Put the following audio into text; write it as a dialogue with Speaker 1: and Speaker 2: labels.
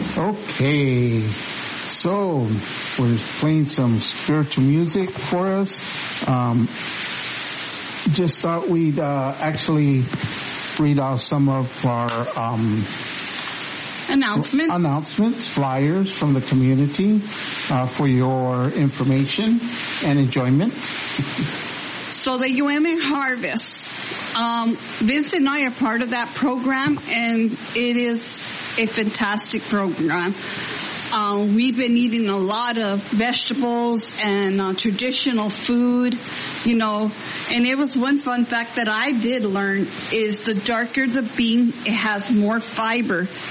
Speaker 1: Okay, so we're playing some spiritual music for us. Just thought we'd actually read off some of our announcements, flyers from the community for your information and enjoyment.
Speaker 2: So the UMA Harvest. Vince and I are part of that program, and it is a fantastic program. We've been eating a lot of vegetables and traditional food, and it was one fun fact that I did learn is the darker the bean, it has more fiber.